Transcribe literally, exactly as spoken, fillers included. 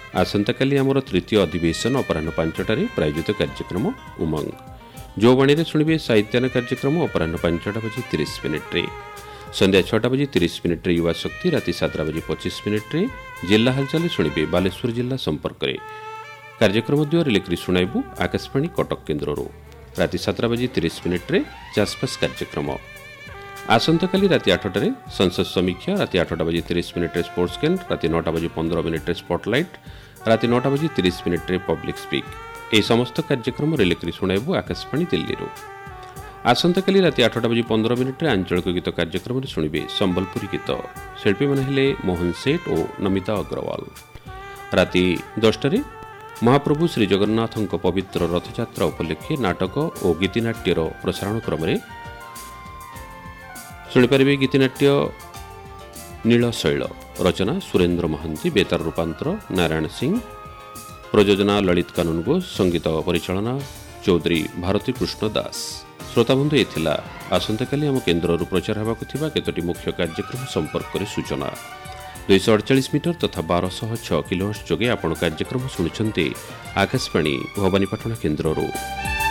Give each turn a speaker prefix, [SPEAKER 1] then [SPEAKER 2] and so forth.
[SPEAKER 1] आसंताकाली आमर तृतीय अधिवेशन अपराह पांचटार प्रायोजित कार्यक्रम उमंग जोवाणी शुणिबे साहित्यान कार्यक्रम अपराह पांचटा बजे तीस मिनिट्रे संध्या छटा बजे तीस मिनिट्रे युवा शक्ति राति सातटा बजे पच्चीस मिनिट्रे जिला हालचाल शुणिबे बालेश्वर जिला संपर्क में कार्यक्रम द्वारा रिलेक्री शुणाइबू आकाशवाणी कटक केन्द्र राति सातटा बजे तीस मिनिट्रे चाषबास कार्यक्रम आसंताकाली राति आठटार संसद समीक्षा राति आठटा बजे तीस मिनिट्रे स्पोर्ट्स कैन राति नौटा बजे पंद्रह मिनिट्रे स्पॉटलाइट राति नौटा बजे तीस मिनिट्रे पब्लिक स्पीक यह समस्त कार्यक्रम रिलेक्री शुणाइबू आकाशवाणी दिल्ली आसंताकाली राति आठटा बजे पंद्रह मिनिट्रे आंचलिक गीत कार्यक्रम शुणिबे संबलपुरी गीत शिल्पी मैंने हेले मोहन सेठ और नमिता अग्रवाल राति दसटार महाप्रभु श्री जगन्नाथ पवित्र रथयात्रा उपलक्षे नाटक और गीतिनाट्यर प्रसारण क्रम शुणिपारे गीतिनाट्य नील शैल रचना सुरेन्द्र महांती बेतार रूपांतर नारायण सिंह प्रयोजना ललित कानून घोष संगीत परिचालना चौधरी भारती कृष्ण दास श्रोताबंधु एथिला आसंताकाली आम केन्द्र प्रचार होगा केतोटी मुख्य कार्यक्रम संपर्क सूचना दुईश अड़चाश मीटर तथा बारश छह किलोहर्ट्ज जोगे आपण कार्यक्रम शुणुंट आकाशवाणी भवानीपाटना केन्द्र।